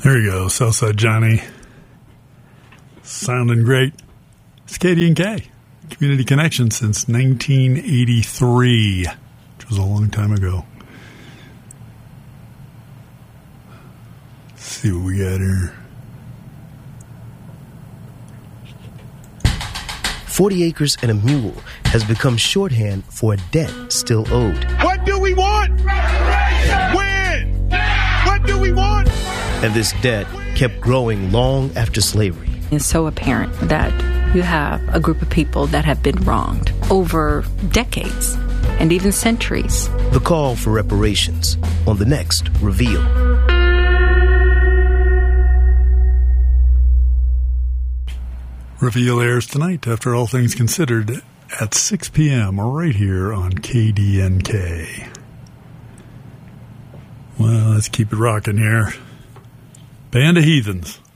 There you go, Southside Johnny. Sounding great. It's KD&K, Community Connection since 1983, which was a long time ago. Let's see what we got here. 40 acres and a mule has become shorthand for a debt still owed. What do we want? When? What do we want? And this debt kept growing long after slavery. It's so apparent that you have a group of people that have been wronged over decades and even centuries. The call for reparations on the next Reveal. Reveal airs tonight, after all things considered, at 6 p.m. right here on KD&K. Well, let's keep it rocking here. Band of Heathens.